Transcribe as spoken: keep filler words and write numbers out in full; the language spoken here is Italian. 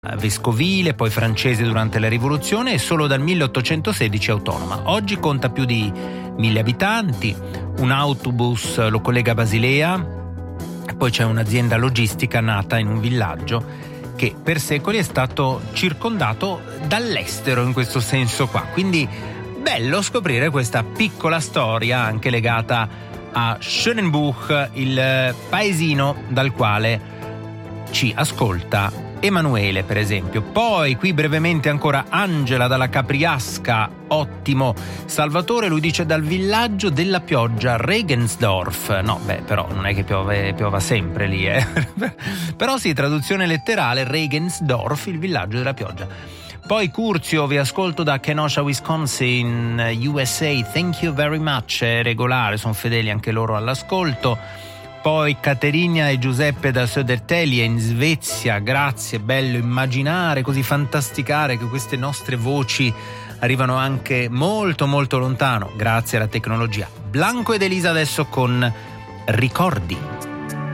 vescovile, poi francese durante la rivoluzione e solo dal milleottocentosedici autonoma. Oggi conta più di mille abitanti, un autobus lo collega a Basilea, poi c'è un'azienda logistica nata in un villaggio che per secoli è stato circondato dall'estero in questo senso qua. Quindi bello scoprire questa piccola storia anche legata a Schönenbuch, il paesino dal quale ci ascolta Emanuele, per esempio. Poi qui brevemente ancora Angela dalla Capriasca, ottimo. Salvatore, lui dice dal villaggio della pioggia, Regensdorf. No, beh, però non è che piove, piova sempre lì, eh. Però sì, traduzione letterale, Regensdorf, il villaggio della pioggia. Poi Curzio, vi ascolto da Kenosha, Wisconsin, U S A, thank you very much, è regolare, sono fedeli anche loro all'ascolto. Poi Caterina e Giuseppe da Södertälje in Svezia, grazie, bello immaginare, così fantasticare che queste nostre voci arrivano anche molto molto lontano, grazie alla tecnologia. Blanco ed Elisa adesso con Ricordi.